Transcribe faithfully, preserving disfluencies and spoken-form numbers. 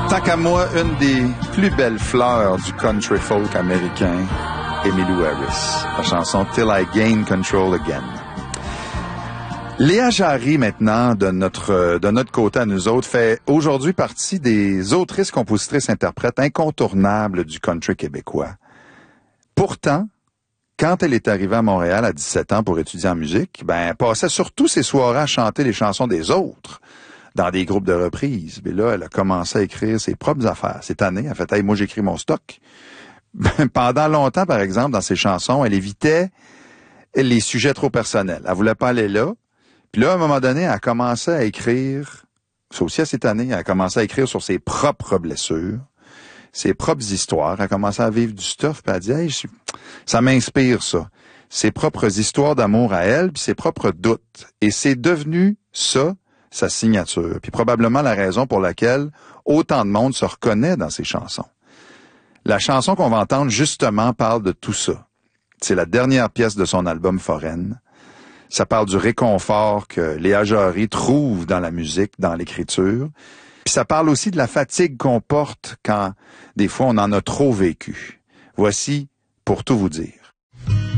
Tant qu'à moi, une des plus belles fleurs du country folk américain, Emmylou Harris. La chanson Till I Gain Control Again. Léa Jarry, maintenant, de notre de notre côté à nous autres, fait aujourd'hui partie des autrices, compositrices, interprètes incontournables du country québécois. Pourtant, quand elle est arrivée à Montréal à dix-sept ans pour étudier en musique, ben, elle passait surtout ses soirées à chanter les chansons des autres dans des groupes de reprises. Mais là, elle a commencé à écrire ses propres affaires. Cette année, elle a fait « Hey, moi, j'écris mon stock ». Pendant longtemps, par exemple, dans ses chansons, elle évitait les sujets trop personnels. Elle voulait pas aller là. Puis là, à un moment donné, elle a commencé à écrire, c'est aussi à cette année, elle a commencé à écrire sur ses propres blessures, ses propres histoires. Elle a commencé à vivre du stuff, puis elle a dit, hey, ça m'inspire, ça. Ses propres histoires d'amour à elle, puis ses propres doutes. Et c'est devenu ça, sa signature. Puis probablement la raison pour laquelle autant de monde se reconnaît dans ses chansons. La chanson qu'on va entendre, justement, parle de tout ça. C'est la dernière pièce de son album Foraine. Ça parle du réconfort que Léa Jarry trouve dans la musique, dans l'écriture. Puis ça parle aussi de la fatigue qu'on porte quand, des fois, on en a trop vécu. Voici Pour tout vous dire.